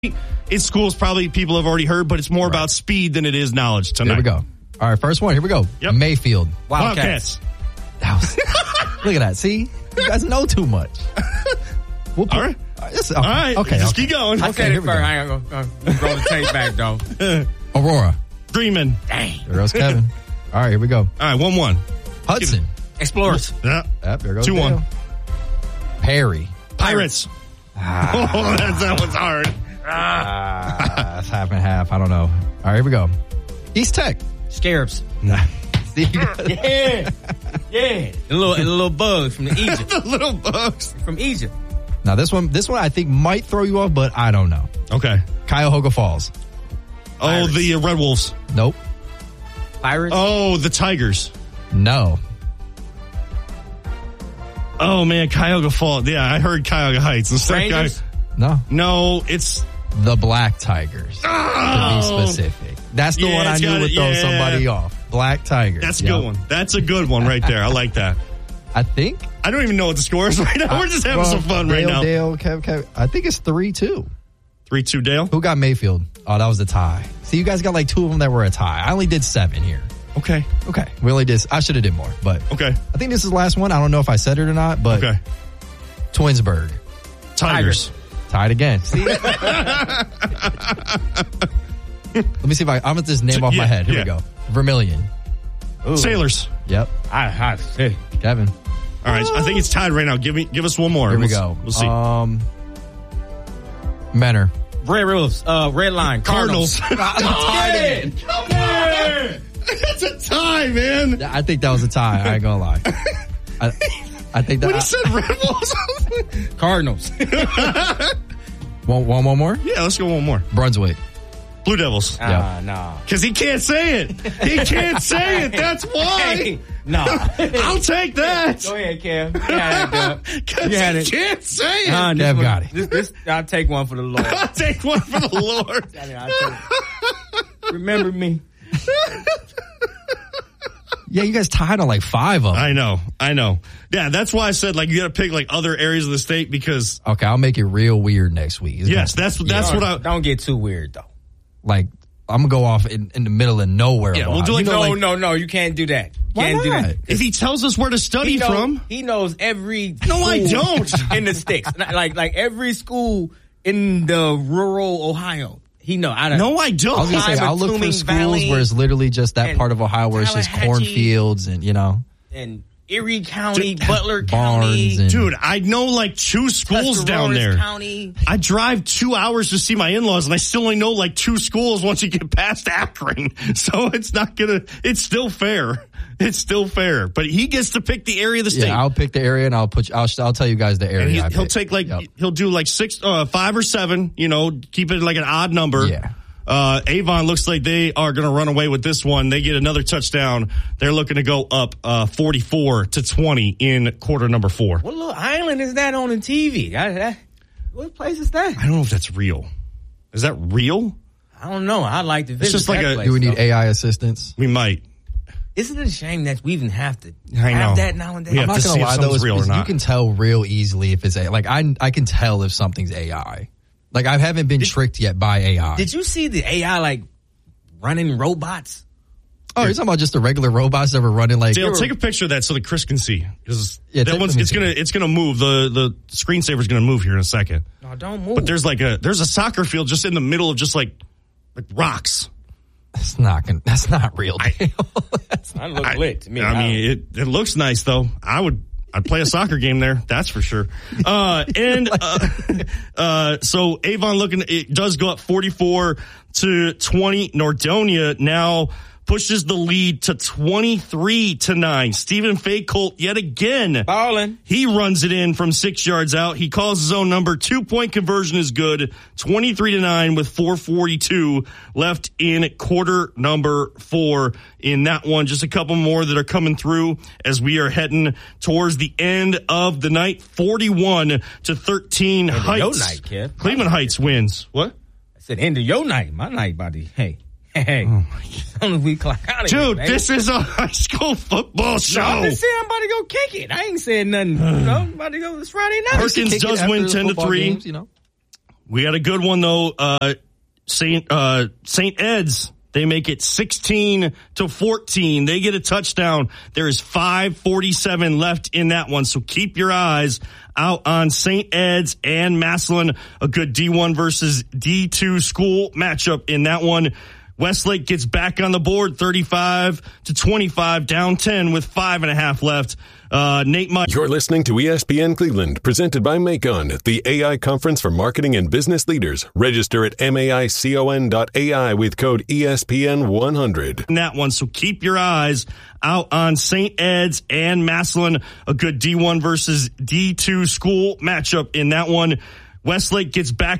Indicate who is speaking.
Speaker 1: It's schools probably people have already heard, but it's more about speed than it is knowledge tonight.
Speaker 2: Here we go. All right, first one. Here we go.
Speaker 1: Yep.
Speaker 2: Mayfield.
Speaker 1: Wildcats.
Speaker 2: Look at that. See? You guys know too much.
Speaker 1: All right.
Speaker 2: All
Speaker 1: right.
Speaker 2: Okay.
Speaker 1: Just keep going.
Speaker 3: I said it first. I ain't gonna roll the tape back, though.
Speaker 2: Aurora.
Speaker 1: Dreaming.
Speaker 3: Dang.
Speaker 2: There goes Kevin. All right, here we go.
Speaker 1: All right, 1-1.
Speaker 2: Hudson.
Speaker 3: Explorers.
Speaker 1: Yeah.
Speaker 2: Yep, there goes
Speaker 1: 2-1.
Speaker 2: Dale. Perry.
Speaker 1: Pirates. Oh, that one's hard.
Speaker 2: That's half and half. I don't know. All right, here we go. East Tech.
Speaker 3: Scarabs.
Speaker 2: See,
Speaker 3: Yeah. The little bugs from Egypt.
Speaker 1: The little bugs.
Speaker 3: From Egypt.
Speaker 2: Now, this one I think might throw you off, but I don't know.
Speaker 1: Okay.
Speaker 2: Cuyahoga Falls.
Speaker 1: Oh, the Red Wolves.
Speaker 2: Nope.
Speaker 3: Pirates.
Speaker 1: Oh, the Tigers.
Speaker 2: No.
Speaker 1: Oh, man, Cuyahoga Falls. Yeah, I heard Cuyahoga Heights.
Speaker 3: Rangers.
Speaker 2: No.
Speaker 1: It's...
Speaker 2: The Black Tigers. To be specific. That's the one I knew would throw somebody off. Black Tigers.
Speaker 1: That's a good one. That's a good one right there. I like that.
Speaker 2: I think.
Speaker 1: I don't even know what the score is right now. We're just having some fun right now.
Speaker 2: Dale, Kev. I think it's 3-2.
Speaker 1: 3-2 Dale.
Speaker 2: Who got Mayfield? Oh, that was a tie. See, you guys got like 2 of them that were a tie. I only did 7 here.
Speaker 1: Okay.
Speaker 2: We only did. I should have did more, but
Speaker 1: okay.
Speaker 2: I think this is the last one. I don't know if I said it or not, but
Speaker 1: okay.
Speaker 2: Twinsburg.
Speaker 1: Tigers.
Speaker 2: Tied again. See? Let me see if I'm going to just name off my head. Here we go. Vermilion.
Speaker 3: Ooh.
Speaker 1: Sailors.
Speaker 2: Yep.
Speaker 3: I see.
Speaker 2: Kevin.
Speaker 1: All right. I think it's tied right now. Give us one more.
Speaker 2: Here we go.
Speaker 1: We'll see.
Speaker 2: Menor.
Speaker 3: Red Wolves. Red Line.
Speaker 1: Cardinals.
Speaker 3: Come on.
Speaker 1: That's a tie, man.
Speaker 2: I think that was a tie. I ain't going to lie. I think that.
Speaker 1: When he said Red Wolves.
Speaker 3: Cardinals.
Speaker 2: One more?
Speaker 1: Yeah, let's go one more.
Speaker 2: Brunswick.
Speaker 1: Blue Devils.
Speaker 3: No.
Speaker 1: Because he can't say it. He can't say it. That's why.
Speaker 3: Hey, no.
Speaker 1: I'll take that.
Speaker 3: Go ahead, Kev. You had it,
Speaker 1: Because he can't say it.
Speaker 2: Kev got it.
Speaker 3: I'll take one for the Lord.
Speaker 1: I'll take one for the Lord.
Speaker 3: Remember me.
Speaker 2: Yeah, you guys tied on like 5 of them.
Speaker 1: I know. Yeah, that's why I said like you got to pick like other areas of the state because.
Speaker 2: Okay, I'll make it real weird next week.
Speaker 1: Yes, that's what I.
Speaker 3: Don't get too weird though.
Speaker 2: Like I'm gonna go off in the middle of nowhere.
Speaker 1: Yeah, we'll do like
Speaker 3: no. You can't do that. Can't do that.
Speaker 1: If he tells us where to study from,
Speaker 3: he knows every.
Speaker 1: No, I don't.
Speaker 3: In the sticks, like every school in the rural Ohio. He know.
Speaker 1: No, I don't.
Speaker 2: I was gonna say I'll look for schools where it's literally just that part of Ohio where it's just cornfields and
Speaker 3: and Erie County, Butler County.
Speaker 1: Dude, I know like 2 schools down there.
Speaker 3: County.
Speaker 1: I drive 2 hours to see my in-laws and I still only know like 2 schools once you get past Akron. So it's still fair. It's still fair. But he gets to pick the area of the state.
Speaker 2: Yeah, I'll pick the area and I'll tell you guys the area.
Speaker 1: And he'll take he'll do like 5 or 7, keep it like an odd number.
Speaker 2: Yeah.
Speaker 1: Avon looks like they are going to run away with this one. They get another touchdown. They're looking to go up 44-20 in quarter number 4.
Speaker 3: What little island is that on the TV? What place is that?
Speaker 1: I don't know if that's real. Is that real?
Speaker 3: I don't know. I'd like to visit.
Speaker 1: It's just like
Speaker 3: that place,
Speaker 2: do we need AI assistance?
Speaker 1: We might.
Speaker 3: Isn't it a shame that we even have to
Speaker 1: have
Speaker 3: that now and then?
Speaker 1: Yeah.
Speaker 2: I'm not
Speaker 1: to
Speaker 2: gonna
Speaker 1: see if
Speaker 2: lie though,
Speaker 1: something's real or not.
Speaker 2: you can tell real easily if it's AI. Like I can tell if something's AI. Like I haven't been tricked yet by AI.
Speaker 3: Did you see the AI like running robots?
Speaker 2: Oh, you're talking about just the regular robots that were running like.
Speaker 1: Dale, take a picture of that so that Chris can see. Because
Speaker 2: Yeah,
Speaker 1: that one's it's gonna move. The screensaver's gonna move here in a second.
Speaker 3: No, don't move.
Speaker 1: But there's a soccer field just in the middle of just like rocks.
Speaker 2: That's not real.
Speaker 3: That looks lit to me.
Speaker 1: I mean, it looks nice though. I'd play a soccer game there. That's for sure. So Avon it does go up 44-20. Nordonia now pushes the lead to 23-9. Stephen Faycolt yet again.
Speaker 3: Ballin'.
Speaker 1: He runs it in from 6 yards out. He calls his own number. 2-point conversion is good. 23-9 with 4:42 left in quarter number 4. In that one, just a couple more that are coming through as we are heading towards the end of the night. 41-13 Heights.
Speaker 3: Your night, kid.
Speaker 1: Cleveland Heights wins. What?
Speaker 3: I said end of your night. My night, buddy. Hey.
Speaker 1: Oh my
Speaker 3: we clock out of
Speaker 1: Dude,
Speaker 3: here,
Speaker 1: this is a high school football show.
Speaker 3: No, I'm just saying I'm about to go kick it. I ain't saying nothing. I'm about to go this Friday night.
Speaker 1: Perkins does win 10-3.
Speaker 2: Games,
Speaker 1: We got a good one though. St. Ed's, they make it 16-14. They get a touchdown. There is 5:47 left in that one. So keep your eyes out on St. Ed's and Massillon. A good D1 versus D2 school matchup in that one. Westlake gets back on the board, 35-25, down 10 with 5.5 left. Nate Meyer.
Speaker 4: You're listening to ESPN Cleveland, presented by Macon, the AI conference for marketing and business leaders. Register at maicon.ai with code ESPN100.
Speaker 1: In that one, so keep your eyes out on St. Ed's and Massillon. A good D1 versus D2 school matchup in that one. Westlake gets back